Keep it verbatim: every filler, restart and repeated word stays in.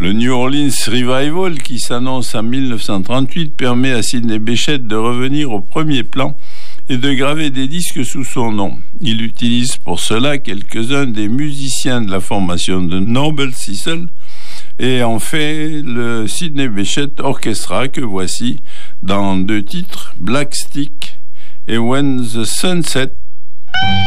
Le New Orleans Revival, qui s'annonce en dix-neuf cent trente-huit, permet à Sidney Bechet de revenir au premier plan et de graver des disques sous son nom. Il utilise pour cela quelques-uns des musiciens de la formation de Noble Sissle et en fait le Sidney Bechet Orchestra que voici dans deux titres, Black Stick et When the Sun Set.